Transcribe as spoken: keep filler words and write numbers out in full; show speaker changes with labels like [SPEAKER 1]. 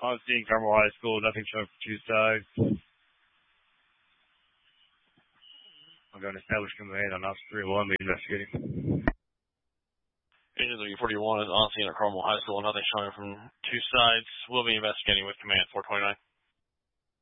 [SPEAKER 1] I'm seeing Carmel High School, nothing showing for two sides. I'm going to establish command on Officer three one, be investigating.
[SPEAKER 2] Agent three forty-one is on scene at Carmel High School, nothing showing from two sides. We'll be investigating with command four twenty-nine.